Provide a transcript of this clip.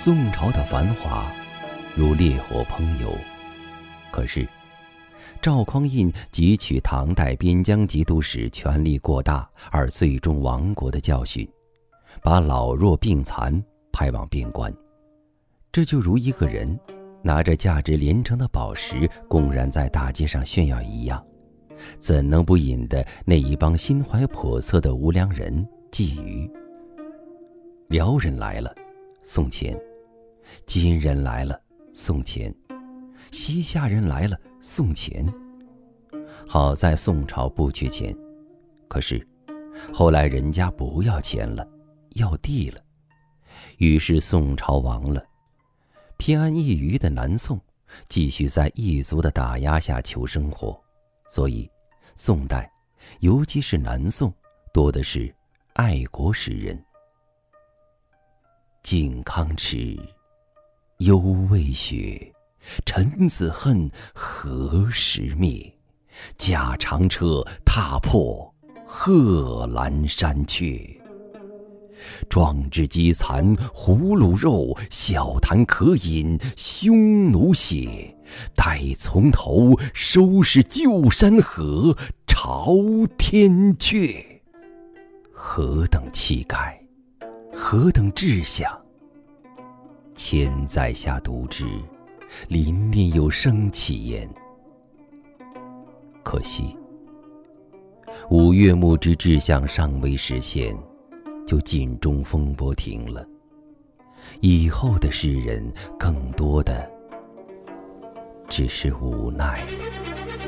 宋朝的繁华如烈火烹油，可是赵匡胤汲取唐代边疆节度使权力过大而最终亡国的教训，把老弱病残派往边关。这就如一个人拿着价值连城的宝石公然在大街上炫耀一样，怎能不引得那一帮心怀叵测的无良人觊觎？辽人来了，送钱；金人来了，送钱；西夏人来了，送钱。好在宋朝不缺钱，可是后来人家不要钱了，要地了，于是宋朝亡了。偏安一隅的南宋继续在异族的打压下求生活，所以宋代，尤其是南宋，多的是爱国诗人。靖康耻，犹未雪，臣子恨，何时灭？驾长车，踏破贺兰山缺。壮志饥残胡虏肉，笑谈渴饮匈奴血。待从头，收拾旧山河，朝天阙。何等气概，何等志向！千载下读之，凛凛有生气焉。可惜五岳牧之志向尚未实现，就尽中风波停了。以后的诗人更多的只是无奈。